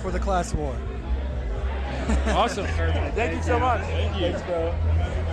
for the class war. Awesome. Thank you so much. Thank you. Thanks, bro.